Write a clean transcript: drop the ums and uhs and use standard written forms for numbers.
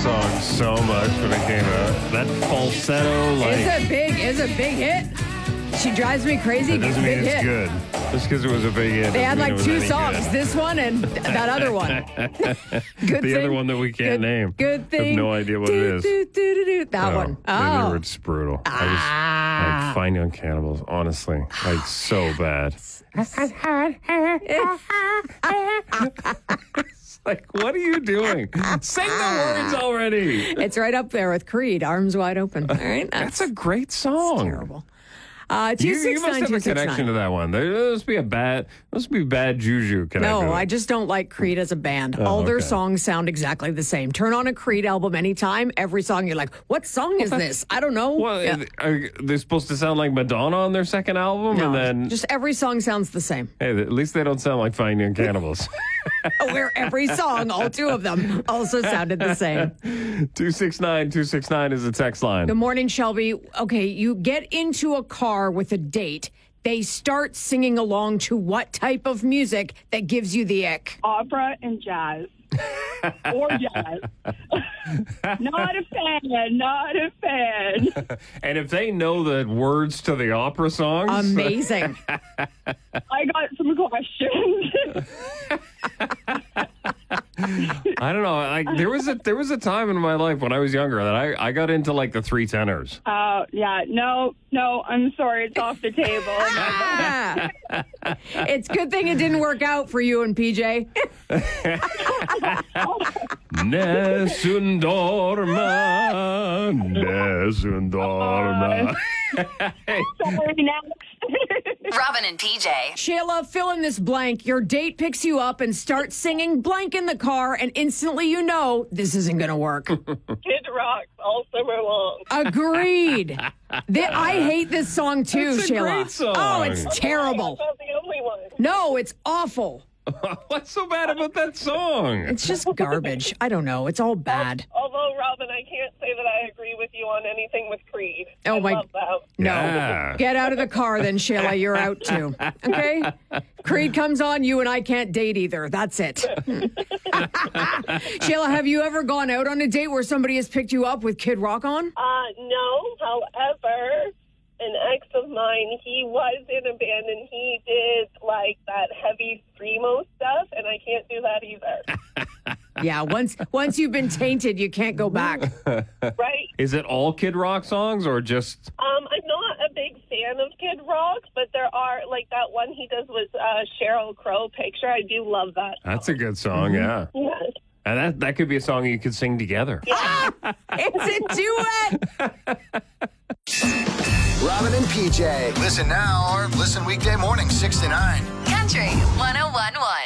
song so much when it came out. That falsetto, like... It's a big hit. She drives me crazy. That doesn't mean big it's hit. good. Just because it was a big hit. They had like 2 good. songs. This one and that other one. Good The thing. other one that we can't name. Good thing. I have no idea what it is. That one. They were just brutal. I like Fine Young Cannibals, honestly. Like, so bad. Like, what are you doing? Sing the words already. It's right up there with Creed, Arms Wide Open. All right. That's a great song. Terrible. You must have a connection to that one. There must be bad juju connected. No, I just don't like Creed as a band. All their songs sound exactly the same. Turn on a Creed album anytime. Every song you're like, what song is this? I don't know. Well, are they supposed to sound like Madonna on their second album? No, and then just every song sounds the same. Hey, at least they don't sound like Fine Young Cannibals. Where every song, all 2 of them, also sounded the same. 269-269 is the text line. Good morning, Shelby. Okay, you get into a car with a date. They start singing along to what type of music that gives you the ick? Opera and jazz. Or jazz. Not a fan. And if they know the words to the opera songs... Amazing. I got some questions. I don't know. There was a time in my life when I was younger that I got into like the 3 tenors. Yeah. No, I'm sorry. It's off the table. It's a good thing it didn't work out for you and PJ. Nessun dorma, nessun dorma. Sorry, next. Robin and PJ. Shayla, fill in this blank. Your date picks you up and starts singing blank in the car, and instantly you know this isn't going to work. Kid Rock all summer long. Agreed. I hate this song too, It's a Shayla. great song. Oh, it's terrible. I'm not the only one. No, it's awful. What's so bad about that song? It's just garbage. I don't know. It's all bad. Although, Robin, I can't say that I agree with you on anything with Creed. Oh, I my- love that. No. Yeah. Get out of the car then, Shayla. You're out too. Okay? Creed comes on, you and I can't date either. That's it. Shayla, have you ever gone out on a date where somebody has picked you up with Kid Rock on? No. However, an ex of mine, he was in a band and he did like that heavy screamo stuff, and I can't do that either. Yeah, once you've been tainted, you can't go back. Right? Is it all Kid Rock songs or just... I'm not a big fan of Kid Rock, but there are, like that one he does with Sheryl Crow, Picture. I do love that. That's a good song, yeah. Yes. And that could be a song you could sing together. It's a duet. Robin and PJ. Listen now or listen weekday morning 6 to 9. Country 101.1.